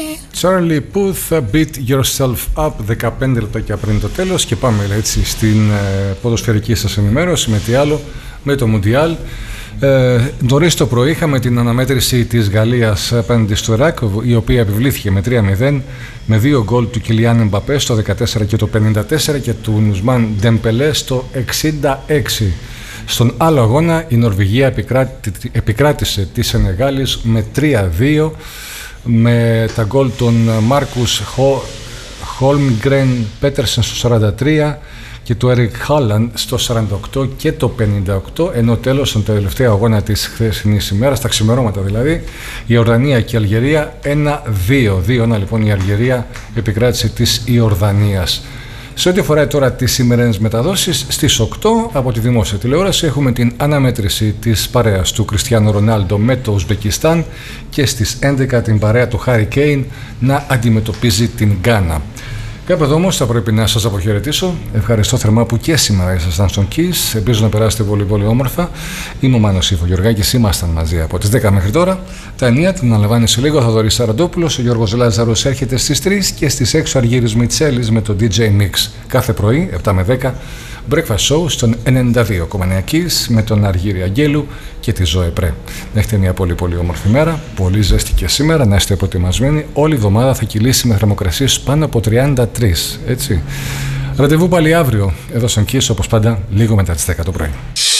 Charlie Puth, Beat Yourself Up, 15 λεπτάκια πριν το τέλος, και πάμε έτσι στην ποδοσφαιρική σας ενημέρωση με τι άλλο, με το Μουντιάλ. Νωρίς το πρωί είχαμε την αναμέτρηση της Γαλλίας απέναντι στο Ιράκ, η οποία επιβλήθηκε με 3-0 με 2 γκολ του Κιλιάν Εμπαπέ στο 14 και το 54 και του Νουσμάν Ντεμπελέ στο 66. Στον άλλο αγώνα η Νορβηγία επικράτησε τη Σενεγάλης με 3-2 με τα γκολ των Μάρκους Χόλμγκρεν Πέτερσεν στο 43 και του Έρικ Χάλαντ στο 48 και το 58, ενώ τέλος στον τελευταίο αγώνα της χθεσινής ημέρας, τα ξημερώματα δηλαδή, η Ιορδανία και η Αλγερία 1-2. 2-1 λοιπόν η Αλγερία επικράτησε της Ιορδανίας. Σε ό,τι αφορά τώρα τις σημερινές μεταδόσεις, στις 8 από τη δημόσια τηλεόραση έχουμε την αναμέτρηση της παρέας του Κριστιάνο Ρονάλντο με το Ουσμπεκιστάν και στις 11 την παρέα του Χάρι Κέιν να αντιμετωπίζει την Γκάνα. Κάπου εδώ όμως θα πρέπει να σας αποχαιρετήσω. Ευχαριστώ θερμά που και σήμερα ήσασταν στον KISS. Ελπίζω να περάσετε πολύ πολύ όμορφα. Είμαι ο Μάνος Ιφογεωργάκης, ήμασταν μαζί από τις 10 μέχρι τώρα. Τα ενία την αναλαμβάνει σε λίγο ο Θοδωρής Σαραντόπουλος. Ο Γιώργος Λάζαρος έρχεται στις 3 και στις 6 ο Αργύρης Μιτσέλης με το DJ Mix. Κάθε πρωί, 7 με 10, Breakfast Show στον 92,9 KISS με τον Αργύρη Αγγέλου και τη Ζωή Πρέ. Να έχετε μια πολύ πολύ όμορφη μέρα, πολύ ζέστη και σήμερα, να είστε προετοιμασμένοι. Όλη η εβδομάδα θα κυλήσει με θερμοκρασίες πάνω από 33, έτσι. Ραντεβού πάλι αύριο, εδώ στον KISS, όπως πάντα, λίγο μετά τις 10 το πρωί.